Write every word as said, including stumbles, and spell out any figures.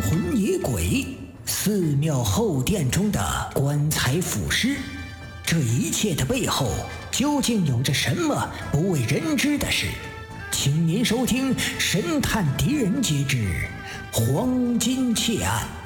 魂野鬼，寺庙后殿中的棺材腐尸，这一切的背后究竟有着什么不为人知的事？请您收听《神探狄仁杰之黄金窃案》。